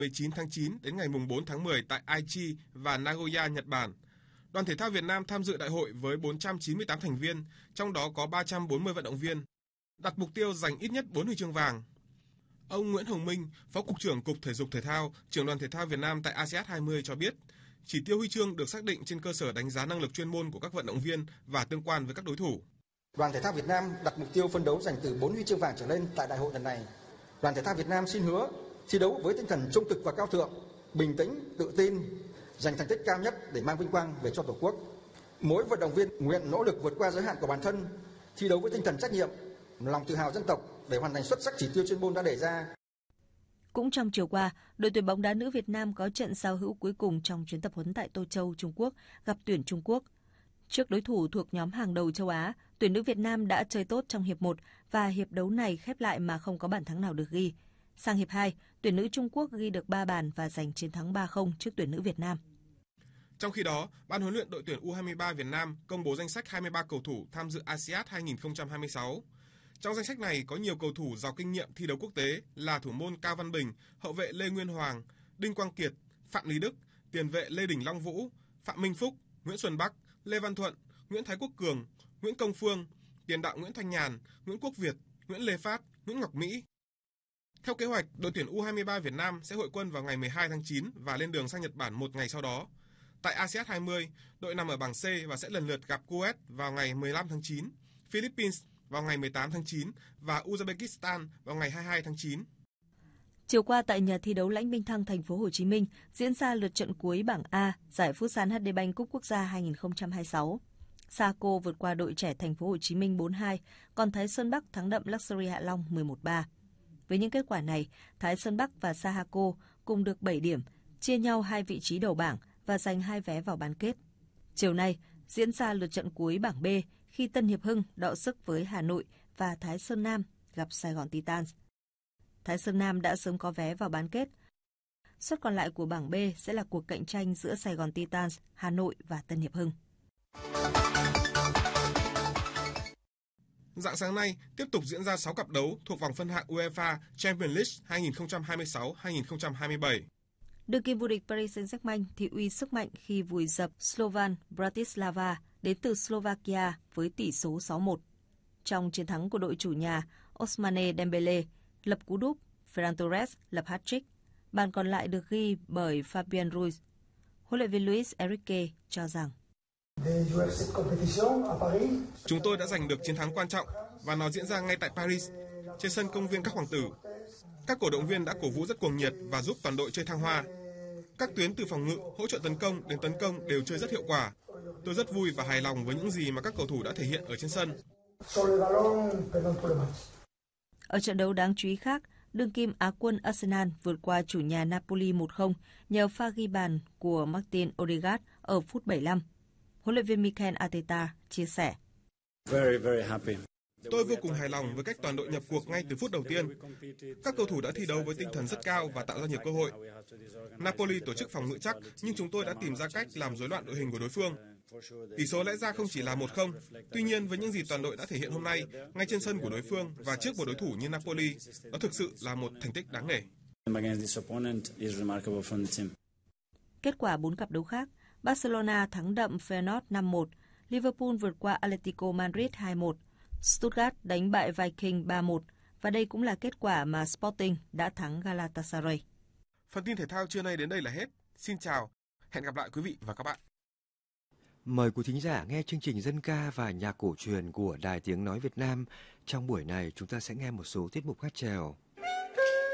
19 tháng 9 đến ngày 4 tháng 10 tại Aichi và Nagoya, Nhật Bản. Đoàn thể thao Việt Nam tham dự đại hội với 498 thành viên, trong đó có 340 vận động viên, đặt mục tiêu giành ít nhất 4 huy chương vàng. Ông Nguyễn Hồng Minh, Phó Cục trưởng Cục Thể dục Thể thao, Trưởng đoàn Thể thao Việt Nam tại ASEAN 20 cho biết, chỉ tiêu huy chương được xác định trên cơ sở đánh giá năng lực chuyên môn của các vận động viên và tương quan với các đối thủ. Đoàn Thể thao Việt Nam đặt mục tiêu phấn đấu giành từ 4 huy chương vàng trở lên tại đại hội lần này. Đoàn Thể thao Việt Nam xin hứa thi đấu với tinh thần trung thực và cao thượng, bình tĩnh, tự tin, giành thành tích cao nhất để mang vinh quang về cho Tổ quốc. Mỗi vận động viên nguyện nỗ lực vượt qua giới hạn của bản thân, thi đấu với tinh thần trách nhiệm, lòng tự hào dân tộc để hoàn thành xuất sắc chỉ tiêu chuyên môn đã đề ra. Cũng trong chiều qua, đội tuyển bóng đá nữ Việt Nam có trận giao hữu cuối cùng trong chuyến tập huấn tại Tô Châu, Trung Quốc, gặp tuyển Trung Quốc. Trước đối thủ thuộc nhóm hàng đầu châu Á, tuyển nữ Việt Nam đã chơi tốt trong hiệp 1 và hiệp đấu này khép lại mà không có bàn thắng nào được ghi. Sang hiệp 2, tuyển nữ Trung Quốc ghi được 3 bàn và giành chiến thắng 3-0 trước tuyển nữ Việt Nam. Trong khi đó, Ban huấn luyện đội tuyển U23 Việt Nam công bố danh sách 23 cầu thủ tham dự ASEAN 2026. Trong danh sách này có nhiều cầu thủ giàu kinh nghiệm thi đấu quốc tế là thủ môn Cao Văn Bình, hậu vệ Lê Nguyên Hoàng, Đinh Quang Kiệt, Phạm Lý Đức, tiền vệ Lê Đình Long Vũ, Phạm Minh Phúc, Nguyễn Xuân Bắc, Lê Văn Thuận, Nguyễn Thái Quốc Cường, Nguyễn Công Phương, tiền đạo Nguyễn Thanh Nhàn, Nguyễn Quốc Việt, Nguyễn Lê Phát, Nguyễn Ngọc Mỹ. Theo kế hoạch, đội tuyển U23 Việt Nam sẽ hội quân vào ngày 12 tháng 9 và lên đường sang Nhật Bản một ngày sau đó. Tại ASEAN 20, đội nằm ở bảng C và sẽ lần lượt gặp Kuwait vào ngày 15 tháng 9, Philippines vào ngày 18 tháng 9 và Uzbekistan vào ngày 22 tháng 9. Chiều qua tại nhà thi đấu Lãnh Minh Thăng, thành phố Hồ Chí Minh diễn ra lượt trận cuối bảng A giải Futsal HD Bank Cup Quốc gia 2026. Saco vượt qua đội trẻ thành phố Hồ Chí Minh 4-2, còn Thái Sơn Bắc thắng đậm Luxury Hạ Long 11-3. Với những kết quả này, Thái Sơn Bắc và Sahaco cùng được 7 điểm, chia nhau 2 vị trí đầu bảng và giành 2 vé vào bán kết. Chiều nay diễn ra lượt trận cuối bảng B khi Tân Hiệp Hưng đọ sức với Hà Nội và Thái Sơn Nam gặp Sài Gòn Titans. Thái Sơn Nam đã sớm có vé vào bán kết. Suất còn lại của bảng B sẽ là cuộc cạnh tranh giữa Sài Gòn Titans, Hà Nội và Tân Hiệp Hưng. Rạng sáng nay, tiếp tục diễn ra 6 cặp đấu thuộc vòng phân hạng UEFA Champions League 2026-2027. Đương kim vô địch Paris Saint-Germain thị uy sức mạnh khi vùi dập Slovan Bratislava đến từ Slovakia với tỷ số 6-1. Trong chiến thắng của đội chủ nhà, Ousmane Dembele lập cú đúp, Ferran Torres lập hat-trick. Bàn còn lại được ghi bởi Fabian Ruiz. Huấn luyện viên Luis Enrique cho rằng chúng tôi đã giành được chiến thắng quan trọng và nó diễn ra ngay tại Paris, trên sân công viên Các Hoàng tử. Các cổ động viên đã cổ vũ rất cuồng nhiệt và giúp toàn đội chơi thăng hoa. Các tuyến từ phòng ngự, hỗ trợ tấn công đến tấn công đều chơi rất hiệu quả. Tôi rất vui và hài lòng với những gì mà các cầu thủ đã thể hiện ở trên sân. Ở trận đấu đáng chú ý khác, đương kim Á quân Arsenal vượt qua chủ nhà Napoli 1-0 nhờ pha ghi bàn của Martin Odegaard ở phút 75. Huấn luyện viên Mikel Arteta chia sẻ: Tôi vô cùng hài lòng với cách toàn đội nhập cuộc ngay từ phút đầu tiên. Các cầu thủ đã thi đấu với tinh thần rất cao và tạo ra nhiều cơ hội. Napoli tổ chức phòng ngự chắc, nhưng chúng tôi đã tìm ra cách làm rối loạn đội hình của đối phương. Tỷ số lẽ ra không chỉ là 1-0. Tuy nhiên, với những gì toàn đội đã thể hiện hôm nay, ngay trên sân của đối phương và trước một đối thủ như Napoli, đó thực sự là một thành tích đáng nể. Kết quả 4 cặp đấu khác: Barcelona thắng đậm Feyenoord 5-1, Liverpool vượt qua Atletico Madrid 2-1, Stuttgart đánh bại Viking 3-1 và đây cũng là kết quả mà Sporting đã thắng Galatasaray. Phần tin thể thao trưa nay đến đây là hết. Xin chào, hẹn gặp lại quý vị và các bạn. Mời quý thính giả nghe chương trình dân ca và nhạc cổ truyền của Đài Tiếng Nói Việt Nam. Trong buổi này chúng ta sẽ nghe một số tiết mục hát chèo.